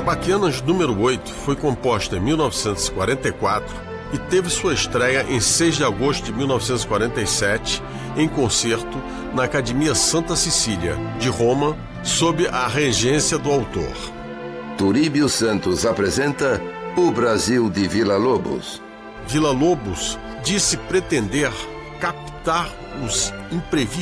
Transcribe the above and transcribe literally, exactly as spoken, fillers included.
Tabaquianas número oito foi composta em mil novecentos e quarenta e quatro e teve sua estreia em seis de agosto de mil novecentos e quarenta e sete em concerto na Academia Santa Cecília, de Roma, sob a regência do autor. Turíbio Santos apresenta O Brasil de Villa-Lobos. Villa-Lobos disse pretender captar os imprevistos